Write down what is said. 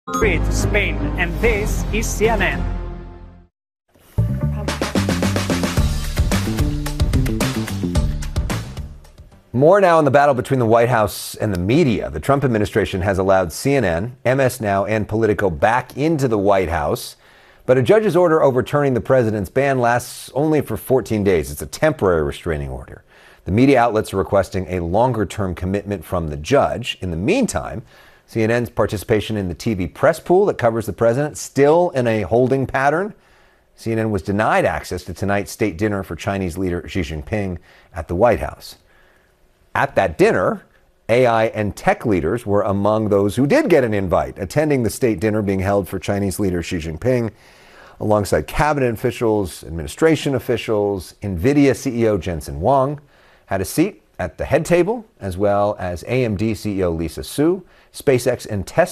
Madrid, Spain, and this is CNN. More now in the battle between the White House and the media. The Trump administration has allowed CNN, MS Now, and Politico back into the White House. But a judge's order overturning the president's ban lasts only for 14 days. It's a temporary restraining order. The media outlets are requesting a longer-term commitment from the judge. In the meantime, CNN's participation in the TV press pool that covers the president still in a holding pattern. CNN was denied access to tonight's state dinner for Chinese leader Xi Jinping at the White House. At that dinner, AI and tech leaders were among those who did get an invite, attending the state dinner being held for Chinese leader Xi Jinping, alongside cabinet officials, administration officials. NVIDIA CEO Jensen Huang had a seat at the head table, as well as AMD CEO Lisa Su, SpaceX and Tesla